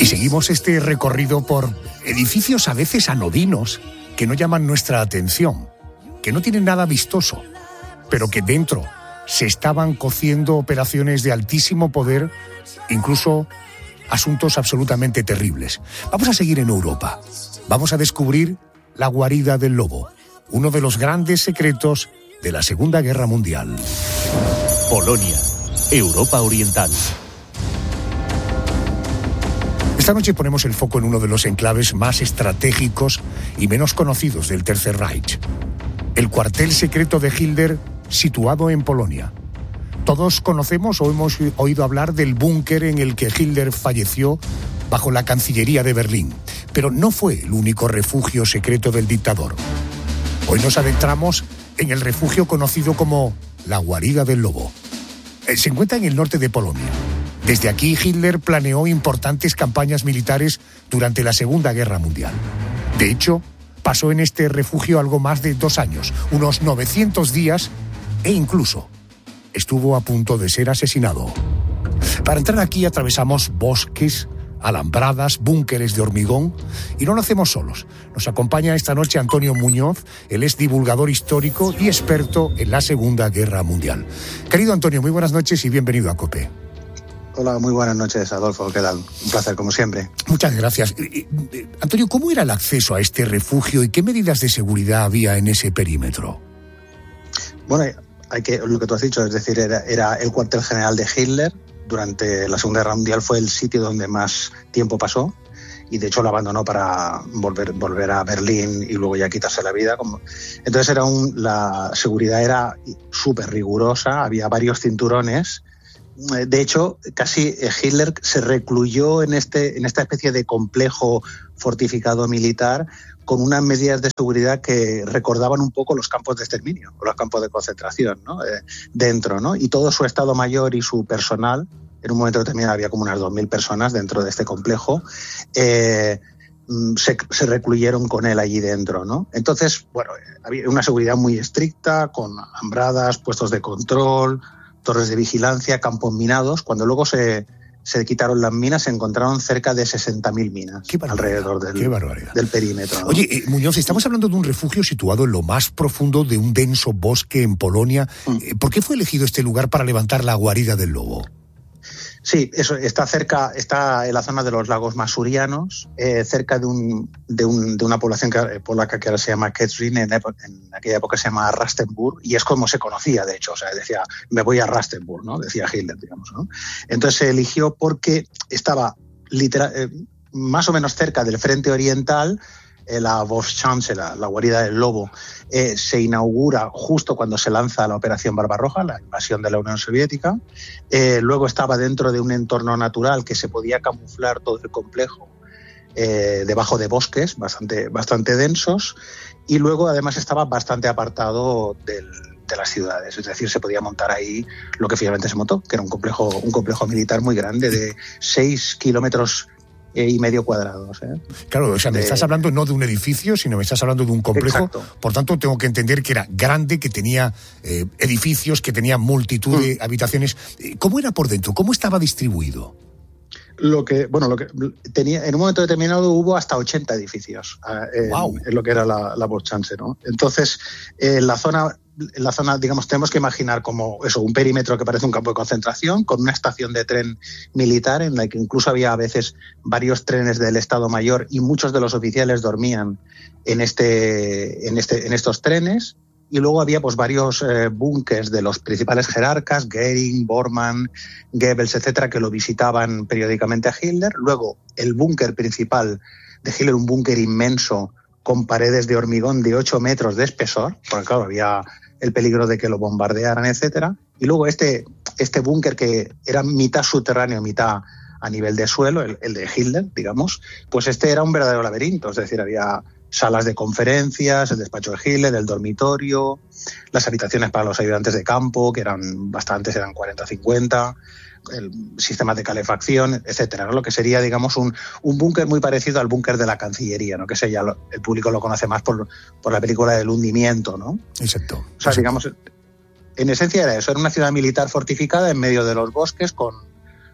Y seguimos este recorrido por edificios a veces anodinos que no llaman nuestra atención, que no tienen nada vistoso, pero que dentro se estaban cociendo operaciones de altísimo poder, incluso asuntos absolutamente terribles. Vamos a seguir en Europa. Vamos a descubrir la guarida del lobo, uno de los grandes secretos de la Segunda Guerra Mundial. Polonia, Europa Oriental. Esta noche ponemos el foco en uno de los enclaves más estratégicos y menos conocidos del Tercer Reich. El cuartel secreto de Hitler situado en Polonia. Todos conocemos o hemos oído hablar del búnker en el que Hitler falleció bajo la Cancillería de Berlín. Pero no fue el único refugio secreto del dictador. Hoy nos adentramos en el refugio conocido como la guarida del lobo. Se encuentra en el norte de Polonia. Desde aquí Hitler planeó importantes campañas militares durante la Segunda Guerra Mundial. De hecho, pasó en este refugio algo más de 2 años, unos 900 días, e incluso estuvo a punto de ser asesinado. Para entrar aquí atravesamos bosques, alambradas, búnkeres de hormigón, y no lo hacemos solos. Nos acompaña esta noche Antonio Muñoz, él es divulgador histórico y experto en la Segunda Guerra Mundial. Querido Antonio, muy buenas noches y bienvenido a COPE. Hola, muy buenas noches, Adolfo. ¿Qué tal? Un placer, como siempre. Muchas gracias. Antonio, ¿cómo era el acceso a este refugio y qué medidas de seguridad había en ese perímetro? Bueno, lo que tú has dicho, es decir, era el cuartel general de Hitler. Durante la Segunda Guerra Mundial fue el sitio donde más tiempo pasó y de hecho lo abandonó para volver a Berlín y luego ya quitarse la vida. Entonces la seguridad era súper rigurosa, había varios cinturones. De hecho, casi Hitler se recluyó en esta especie de complejo fortificado militar con unas medidas de seguridad que recordaban un poco los campos de exterminio o los campos de concentración, ¿no? Dentro, ¿no? Y todo su Estado Mayor y su personal, en un momento determinado había como unas 2.000 personas dentro de este complejo, se recluyeron con él allí dentro, ¿no? Entonces, bueno, había una seguridad muy estricta, con alambradas, puestos de control, torres de vigilancia, campos minados. Cuando luego se quitaron las minas, se encontraron cerca de 60.000 minas alrededor del perímetro, ¿no? Oye, Muñoz, estamos hablando de un refugio situado en lo más profundo de un denso bosque en Polonia. ¿Por qué fue elegido este lugar para levantar la guarida del lobo? Sí, eso está en la zona de los lagos masurianos, cerca de una población polaca que ahora se llama Kętrzyn, en aquella época se llama Rastenburg, y es como se conocía, de hecho, o sea, decía, me voy a Rastenburg, ¿no? Decía Hitler, digamos, ¿no? Entonces se eligió porque estaba más o menos cerca del frente oriental. La Wolfschanze, la guarida del lobo, se inaugura justo cuando se lanza la Operación Barbarroja, la invasión de la Unión Soviética. Luego estaba dentro de un entorno natural que se podía camuflar todo el complejo debajo de bosques bastante densos, y luego además estaba bastante apartado de las ciudades, es decir, se podía montar ahí lo que finalmente se montó, que era un complejo militar muy grande de 6 kilómetros y medio cuadrados. Claro, o sea, me estás hablando no de un edificio, sino me estás hablando de un complejo. Exacto. Por tanto, tengo que entender que era grande, que tenía edificios, que tenía multitud de habitaciones. ¿Cómo era por dentro? ¿Cómo estaba distribuido? Lo que tenía, en un momento determinado hubo hasta 80 edificios en lo que era la Wolfschanze, ¿no? Entonces, la zona, digamos, tenemos que imaginar como eso, un perímetro que parece un campo de concentración, con una estación de tren militar en la que incluso había a veces varios trenes del Estado Mayor y muchos de los oficiales dormían en estos trenes. Y luego había pues varios búnkers de los principales jerarcas, Goering, Bormann, Goebbels, etcétera, que lo visitaban periódicamente a Hitler. Luego el búnker principal de Hitler, un búnker inmenso con paredes de hormigón de 8 metros de espesor, porque claro, había el peligro de que lo bombardearan, etcétera. Y luego este búnker que era mitad subterráneo, mitad a nivel de suelo, el de Hitler, digamos, pues este era un verdadero laberinto, es decir, había salas de conferencias, el despacho de Hitler, el dormitorio, las habitaciones para los ayudantes de campo, que eran bastantes, eran 40 o 50, el sistema de calefacción, etcétera, ¿no? Lo que sería, digamos, un búnker muy parecido al búnker de la Cancillería, ¿no? Que ese ya el público lo conoce más por la película del hundimiento, ¿no? Exacto. O sea, digamos, en esencia era eso, era una ciudad militar fortificada en medio de los bosques con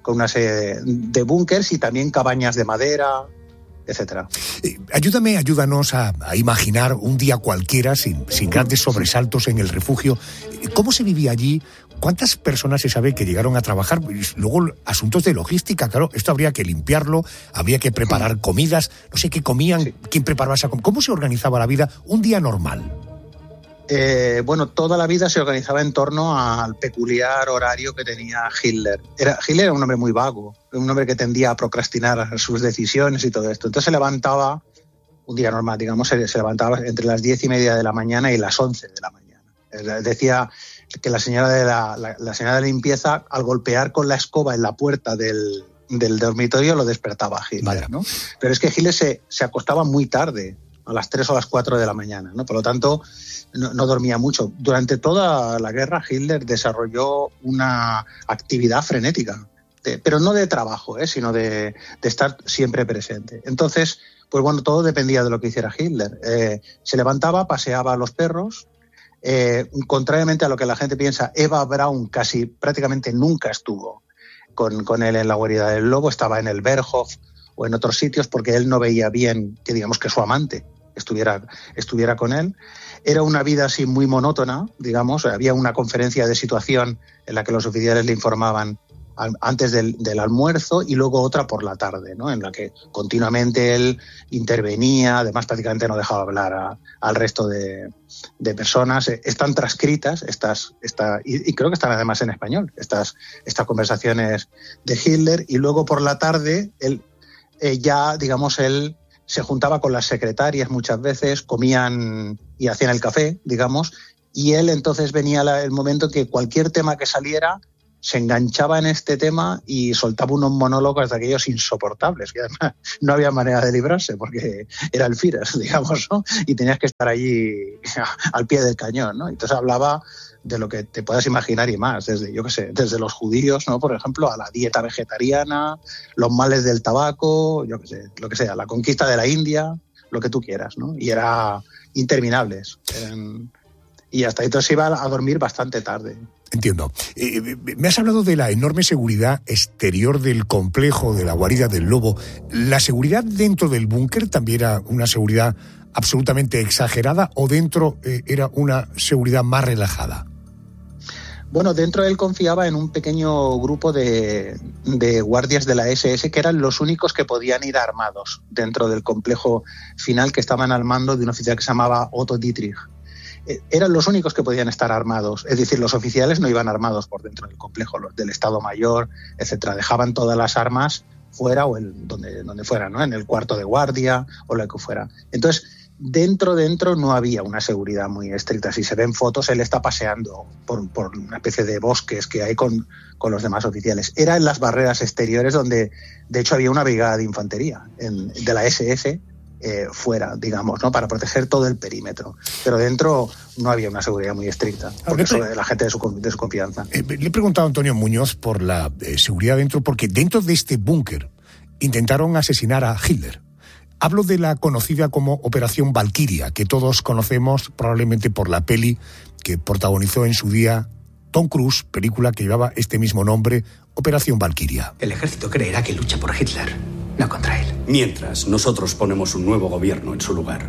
una serie de búnkers y también cabañas de madera, etcétera. Ayúdanos a imaginar un día cualquiera sin grandes sobresaltos en el refugio. ¿Cómo se vivía allí? ¿Cuántas personas se sabe que llegaron a trabajar? Luego, asuntos de logística, claro, esto habría que limpiarlo, habría que preparar comidas, no sé qué comían, sí. ¿Quién preparaba esa comida? ¿Cómo se organizaba la vida un día normal? Toda la vida se organizaba en torno al peculiar horario que tenía Hitler. Hitler era un hombre muy vago, un hombre que tendía a procrastinar sus decisiones y todo esto. Entonces se levantaba, un día normal, digamos, se levantaba entre las 10:30 de la mañana y las 11 de la mañana. Decía que la señora de la señora de limpieza, al golpear con la escoba en la puerta del dormitorio, lo despertaba a Hitler, ¿no? Pero es que Hitler se acostaba muy tarde, a las 3 o las 4 de la mañana, ¿no? Por lo tanto, no dormía mucho. Durante toda la guerra, Hitler desarrolló una actividad frenética, pero no de trabajo, sino de estar siempre presente. Entonces, pues bueno, todo dependía de lo que hiciera Hitler. Se levantaba, paseaba a los perros. Contrariamente a lo que la gente piensa, Eva Braun prácticamente nunca estuvo con él en la guarida del lobo, estaba en el Berghof o en otros sitios porque él no veía bien que, digamos, que su amante estuviera con él. Era una vida así muy monótona, digamos. Había una conferencia de situación en la que los oficiales le informaban antes del almuerzo y luego otra por la tarde, ¿no? En la que continuamente él intervenía, además prácticamente no dejaba hablar al resto de personas. Están transcritas y creo que están además en español estas conversaciones de Hitler, y luego por la tarde él se juntaba con las secretarias muchas veces, comían y hacían el café, digamos, y él entonces venía el momento que cualquier tema que saliera se enganchaba en este tema y soltaba unos monólogos de aquellos insoportables, que además no había manera de librarse porque era el Führer, digamos, ¿no? Y tenías que estar allí al pie del cañón, ¿no? Entonces hablaba de lo que te puedas imaginar y más, desde los judíos, ¿no? Por ejemplo, a la dieta vegetariana, los males del tabaco, lo que sea, la conquista de la India, lo que tú quieras, ¿no? Y era interminables. Y hasta entonces iba a dormir bastante tarde. Entiendo. Me has hablado de la enorme seguridad exterior del complejo de la guarida del lobo. ¿La seguridad dentro del búnker también era una seguridad absolutamente exagerada o dentro era una seguridad más relajada? Bueno, dentro él confiaba en un pequeño grupo de guardias de la SS que eran los únicos que podían ir armados dentro del complejo final, que estaban al mando de un oficial que se llamaba Otto Dietrich. Eran los únicos que podían estar armados, es decir, los oficiales no iban armados por dentro del complejo, los del Estado Mayor, etcétera, dejaban todas las armas fuera o donde fuera, ¿no? En el cuarto de guardia o lo que fuera. Entonces, dentro no había una seguridad muy estricta. Si se ven fotos, él está paseando por una especie de bosques que hay con los demás oficiales. Era en las barreras exteriores donde, de hecho, había una brigada de infantería de la SS fuera, digamos, ¿no? Para proteger todo el perímetro. Pero dentro no había una seguridad muy estricta, porque eso de la gente de su confianza. Le he preguntado a Antonio Muñoz por la seguridad dentro, porque dentro de este búnker intentaron asesinar a Hitler. Hablo de la conocida como Operación Valquiria, que todos conocemos probablemente por la peli que protagonizó en su día Tom Cruise, película que llevaba este mismo nombre, Operación Valquiria. El ejército creerá que lucha por Hitler, no contra él. Mientras nosotros ponemos un nuevo gobierno en su lugar.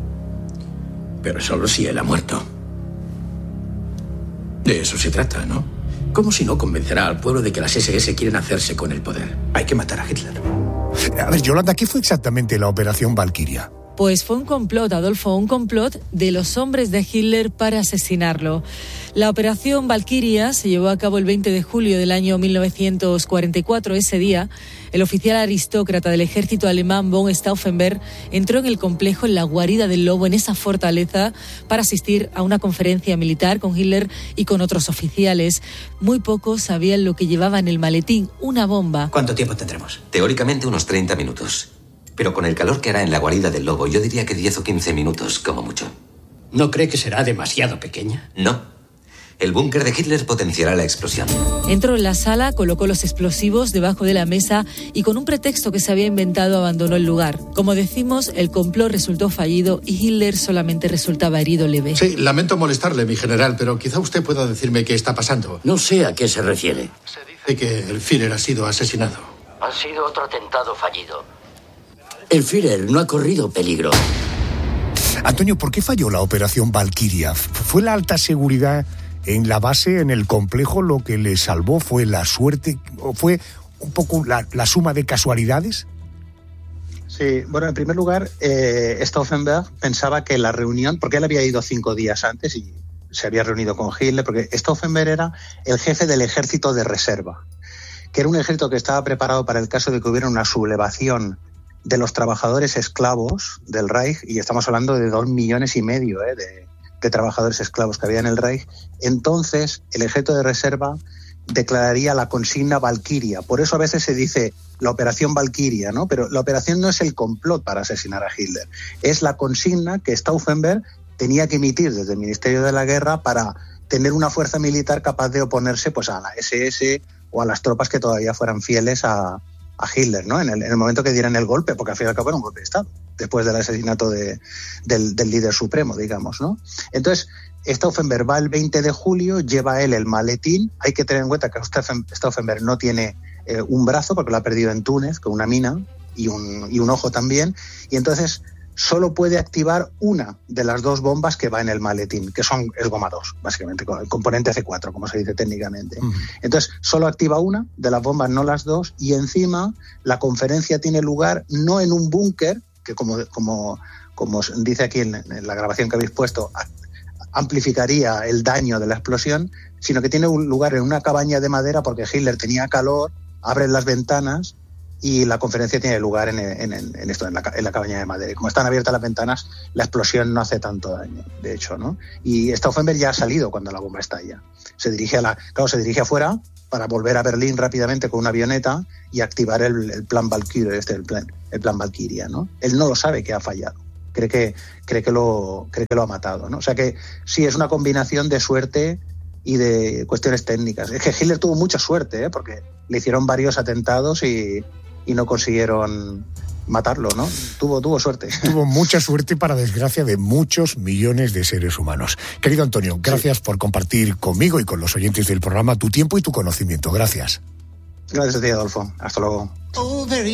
Pero solo si él ha muerto. De eso se trata, ¿no? ¿Cómo si no convencerá al pueblo de que las SS quieren hacerse con el poder? Hay que matar a Hitler. A ver, Yolanda, ¿qué fue exactamente la Operación Valquiria? Pues fue un complot, Adolfo, un complot de los hombres de Hitler para asesinarlo. La Operación Valquiria se llevó a cabo el 20 de julio del año 1944. Ese día, el oficial aristócrata del ejército alemán von Stauffenberg entró en el complejo en la guarida del lobo, en esa fortaleza, para asistir a una conferencia militar con Hitler y con otros oficiales. Muy pocos sabían lo que llevaba en el maletín, una bomba. ¿Cuánto tiempo tendremos? Teóricamente unos 30 minutos. Pero con el calor que hará en la guarida del lobo, yo diría que 10 o 15 minutos, como mucho. ¿No cree que será demasiado pequeña? No. El búnker de Hitler potenciará la explosión. Entró en la sala, colocó los explosivos debajo de la mesa y con un pretexto que se había inventado abandonó el lugar. Como decimos, el complot resultó fallido y Hitler solamente resultaba herido leve. Sí, lamento molestarle, mi general, pero quizá usted pueda decirme qué está pasando. No sé a qué se refiere. Se dice De que el Führer ha sido asesinado. Ha sido otro atentado fallido. El Führer no ha corrido peligro. Antonio, ¿por qué falló la operación Valkyria? ¿Fue la alta seguridad en la base, en el complejo, lo que le salvó? ¿Fue la suerte? ¿O fue un poco la suma de casualidades? Sí, bueno, en primer lugar, Stauffenberg pensaba que la reunión, porque él había ido 5 días antes y se había reunido con Hitler, porque Stauffenberg era el jefe del ejército de reserva, que era un ejército que estaba preparado para el caso de que hubiera una sublevación de los trabajadores esclavos del Reich, y estamos hablando de 2,5 millones de trabajadores esclavos que había en el Reich. Entonces, el ejército de reserva declararía la consigna Valkyria. Por eso a veces se dice la operación Valkyria, ¿no? Pero la operación no es el complot para asesinar a Hitler, es la consigna que Stauffenberg tenía que emitir desde el Ministerio de la Guerra para tener una fuerza militar capaz de oponerse pues a la SS o a las tropas que todavía fueran fieles a Hitler, ¿no? En el momento que dieran el golpe, porque al fin y al cabo era un golpe de Estado, después del asesinato del líder supremo, digamos, ¿no? Entonces, Stauffenberg va el 20 de julio, lleva él el maletín. Hay que tener en cuenta que Stauffenberg no tiene un brazo, porque lo ha perdido en Túnez, con una mina, y un ojo también, y entonces solo puede activar una de las 2 bombas que va en el maletín, que son el Goma 2, básicamente, con el componente C4, como se dice técnicamente. Entonces, solo activa una de las bombas, no las 2, y encima la conferencia tiene lugar no en un búnker, que como dice aquí en la grabación que habéis puesto, amplificaría el daño de la explosión, sino que tiene un lugar en una cabaña de madera, porque Hitler tenía calor, abren las ventanas y la conferencia tiene lugar en la cabaña de madera. Y como están abiertas las ventanas, la explosión no hace tanto daño, de hecho, ¿no? Y Stauffenberg ya ha salido cuando la bomba estalla. Se dirige afuera para volver a Berlín rápidamente con una avioneta y activar el plan Valkyrie, el plan Valkyria, ¿no? Él no lo sabe que ha fallado. Cree que lo ha matado, ¿no? O sea que sí, es una combinación de suerte y de cuestiones técnicas. Es que Hitler tuvo mucha suerte, porque le hicieron varios atentados y no consiguieron matarlo, ¿no? Tuvo suerte. Tuvo mucha suerte, para desgracia de muchos millones de seres humanos. Querido Antonio, gracias por compartir conmigo y con los oyentes del programa tu tiempo y tu conocimiento. Gracias. Gracias a ti, Adolfo. Hasta luego.